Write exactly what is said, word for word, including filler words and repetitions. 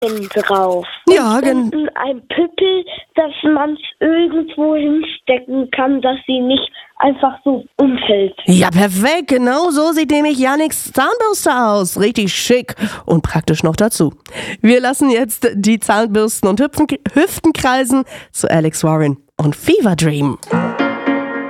drauf. Ja, genau. Ein Püppel, dass man es irgendwo hinstecken kann, dass sie nicht einfach so umfällt. Ja, perfekt. Genau so sieht nämlich Yannicks Zahnbürste aus. Richtig schick und praktisch noch dazu. Wir lassen jetzt die Zahnbürsten und Hüpfen, Hüften kreisen zu Alex Warren und Fever Dream.